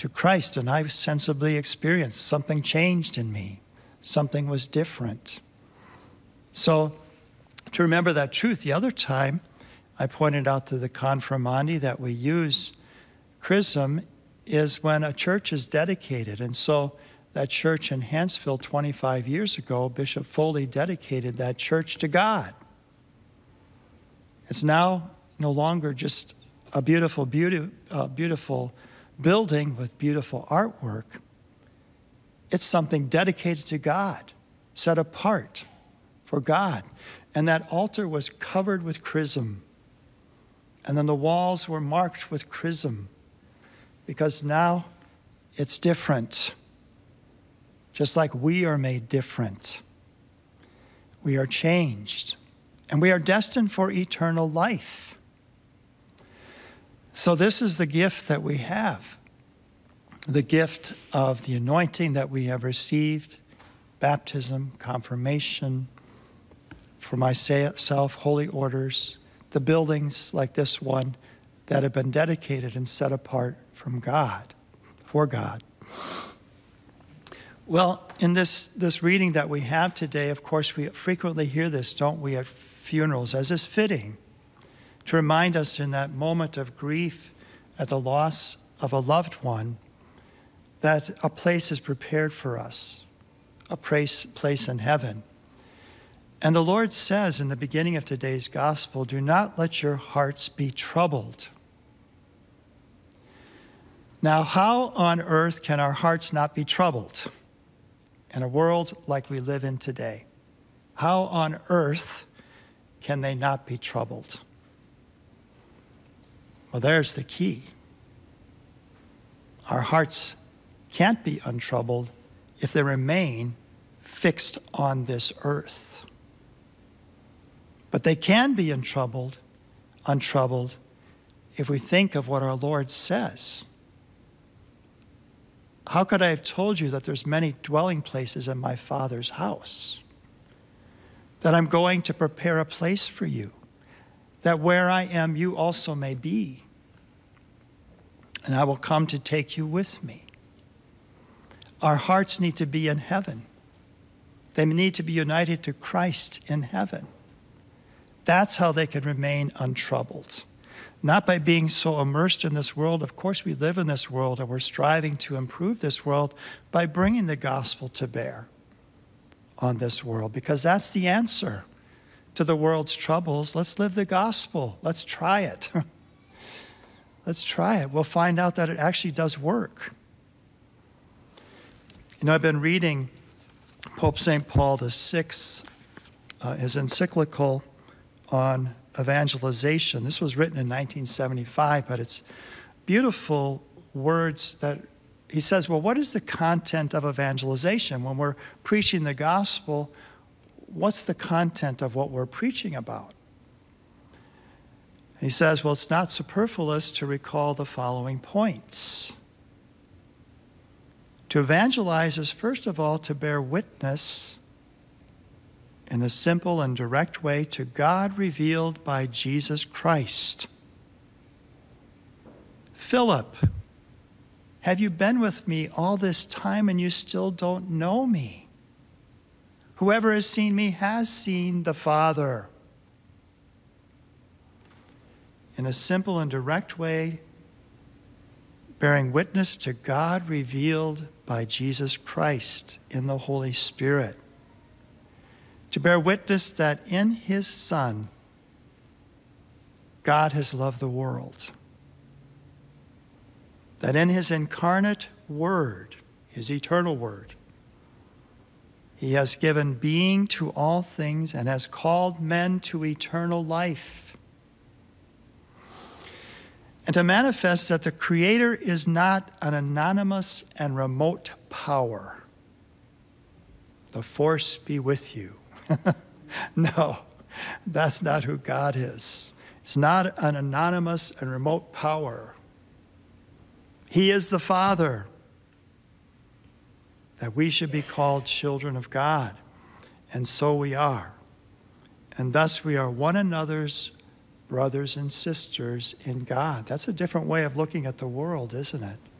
to Christ, and I sensibly experienced something changed in me. Something was different. So to remember that truth, the other time I pointed out to the confirmandi that we use chrism is when a church is dedicated. And so that church in Hansville 25 years ago, Bishop Foley dedicated that church to God. It's now no longer just a beautiful building with beautiful artwork. It's something dedicated to God, set apart for God. And that altar was covered with chrism. And then the walls were marked with chrism, because now it's different. Just like we are made different. We are changed. And we are destined for eternal life. So this is the gift that we have. The gift of the anointing that we have received, baptism, confirmation, for myself, holy orders, the buildings like this one that have been dedicated and set apart from God, for God. Well, in this reading that we have today, of course, we frequently hear this, don't we, at funerals, as is fitting, to remind us in that moment of grief at the loss of a loved one that a place is prepared for us, a place in heaven. And the Lord says in the beginning of today's gospel, do not let your hearts be troubled. Now, how on earth can our hearts not be troubled in a world like we live in today? How on earth can they not be troubled? Well, there's the key. Our hearts can't be untroubled if they remain fixed on this earth. But they can be untroubled if we think of what our Lord says. How could I have told you that there's many dwelling places in my Father's house? That I'm going to prepare a place for you, that where I am, you also may be. And I will come to take you with me. Our hearts need to be in heaven. They need to be united to Christ in heaven. That's how they can remain untroubled. Not by being so immersed in this world. Of course, we live in this world and we're striving to improve this world by bringing the gospel to bear on this world, because that's the answer to the world's troubles. Let's live the gospel. Let's try it. Let's try it. We'll find out that it actually does work. You know, I've been reading Pope St. Paul VI, his encyclical on evangelization. This was written in 1975, but it's beautiful words that he says, well, what is the content of evangelization? When we're preaching the gospel, what's the content of what we're preaching about? And he says, well, it's not superfluous to recall the following points. To evangelize is, first of all, to bear witness in a simple and direct way to God revealed by Jesus Christ. Philip, have you been with me all this time and you still don't know me? Whoever has seen me has seen the Father. In a simple and direct way, bearing witness to God revealed by Jesus Christ in the Holy Spirit. To bear witness that in his Son, God has loved the world. That in his incarnate Word, his eternal Word, he has given being to all things and has called men to eternal life. And to manifest that the Creator is not an anonymous and remote power. The force be with you. No, that's not who God is. It's not an anonymous and remote power. He is the Father, that we should be called children of God. And so we are. And thus we are one another's brothers and sisters in God. That's a different way of looking at the world, isn't it?